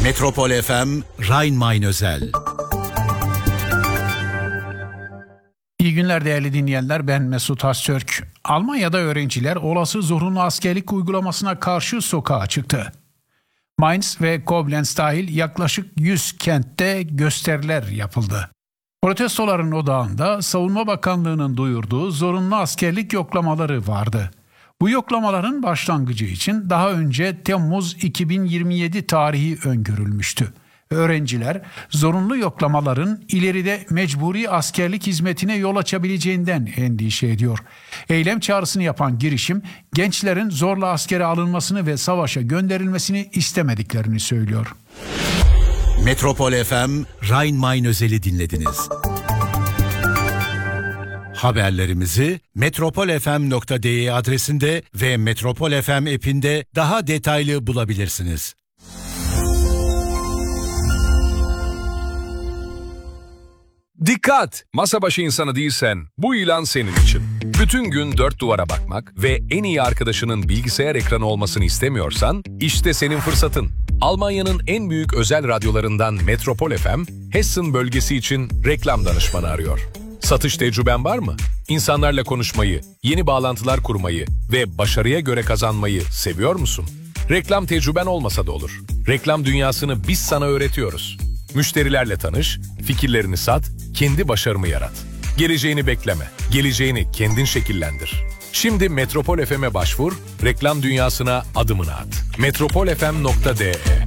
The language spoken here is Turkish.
Metropol FM Rhein-Main özel. İyi günler değerli dinleyenler, ben Mesut Öztürk. Almanya'da öğrenciler olası zorunlu askerlik uygulamasına karşı sokağa çıktı. Mainz ve Koblenz dahil yaklaşık 100 kentte gösteriler yapıldı. Protestoların odağında Savunma Bakanlığı'nın duyurduğu zorunlu askerlik yoklamaları vardı. Bu yoklamaların başlangıcı için daha önce Temmuz 2027 tarihi öngörülmüştü. Öğrenciler zorunlu yoklamaların ileride mecburi askerlik hizmetine yol açabileceğinden endişe ediyor. Eylem çağrısını yapan girişim gençlerin zorla askere alınmasını ve savaşa gönderilmesini istemediklerini söylüyor. Metropol FM Rhein-Main özeli dinlediniz. Haberlerimizi metropolfm.de adresinde ve Metropol FM app'inde daha detaylı bulabilirsiniz. Dikkat! Masa başı insanı değilsen bu ilan senin için. Bütün gün dört duvara bakmak ve en iyi arkadaşının bilgisayar ekranı olmasını istemiyorsan işte senin fırsatın. Almanya'nın en büyük özel radyolarından Metropol FM, Hessen bölgesi için reklam danışmanı arıyor. Satış tecrüben var mı? İnsanlarla konuşmayı, yeni bağlantılar kurmayı ve başarıya göre kazanmayı seviyor musun? Reklam tecrüben olmasa da olur. Reklam dünyasını biz sana öğretiyoruz. Müşterilerle tanış, fikirlerini sat, kendi başarımı yarat. Geleceğini bekleme, geleceğini kendin şekillendir. Şimdi Metropol FM'e başvur, reklam dünyasına adımını at. metropolfm.de